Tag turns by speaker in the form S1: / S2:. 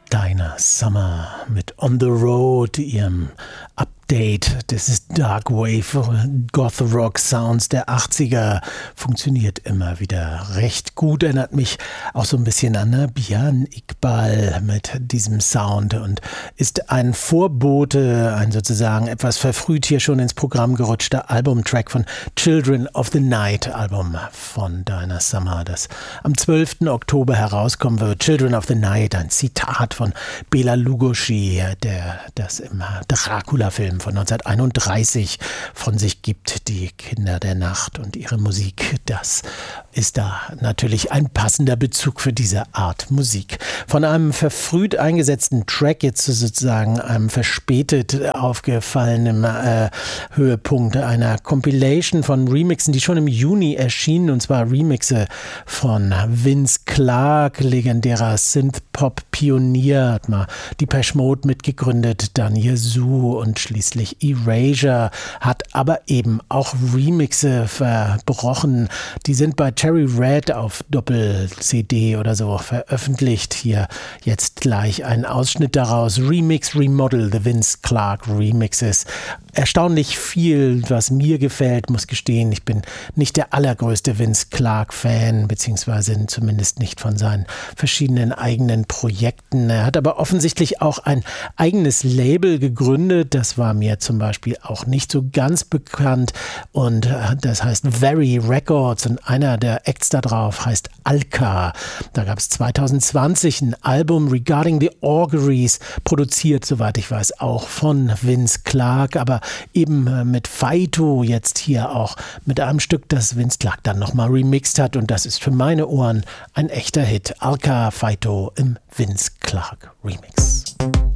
S1: Dinah Summer mit On the Road, ihrem Update. Das ist Dark Wave, Goth Rock Sounds der 80er. Funktioniert immer wieder recht gut. Erinnert mich auch so ein bisschen an Björn Iqbal mit diesem Sound und ist ein Vorbote, ein sozusagen etwas verfrüht hier schon ins Programm gerutschter Albumtrack von Children of the Night, Album von Dinah Summer, das am 12. Oktober herauskommen wird. Children of the Night, ein Zitat von Bela Lugosi, der das im Dracula-Film von 1931 von sich gibt, die Kinder der Nacht und ihre Musik. Das ist da natürlich ein passender Bezug für diese Art Musik. Von einem verfrüht eingesetzten Track jetzt zu sozusagen einem verspätet aufgefallenen Höhepunkt einer Compilation von Remixen, die schon im Juni erschienen, und zwar Remixe von Vince Clarke, legendärer Synth-Pop-Pionier, hat mal Depeche Mode mitgegründet, dann Yazoo und schließlich Erasure, hat aber eben auch Remixe verbrochen. Die sind bei Cherry Red auf Doppel-CD oder so veröffentlicht. Hier jetzt gleich ein Ausschnitt daraus. Remix, Remodel, The Vince Clarke Remixes. Erstaunlich viel, was mir gefällt, muss gestehen. Ich bin nicht der allergrößte Vince Clarke-Fan, beziehungsweise zumindest nicht von seinen verschiedenen eigenen Projekten. Er hat aber offensichtlich auch ein eigenes Label gegründet. Das war mir zum Beispiel auch nicht so ganz bekannt. Und das heißt Very Records. Und einer der Acts da drauf heißt Alka. Da gab es 2020 ein Album Regarding the Auguries, produziert, soweit ich weiß, auch von Vince Clarke, aber eben mit Faito jetzt hier auch mit einem Stück, das Vince Clarke dann nochmal remixt hat, und das ist für meine Ohren ein echter Hit. Alka, Faito im Vince Clarke Remix.